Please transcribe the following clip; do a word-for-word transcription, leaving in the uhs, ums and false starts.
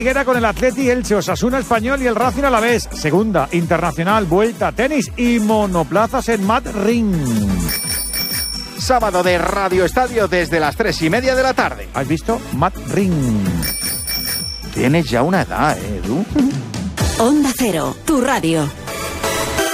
Era con el Atleti, Elche, Osasuna, Español y el Racing Alavés. Segunda, internacional, vuelta, tenis y monoplazas en Madrid. Sábado de Radio Estadio desde las tres y media de la tarde. ¿Has visto? Madrid. Tienes ya una edad, ¿eh, Edu? Onda Cero, tu radio.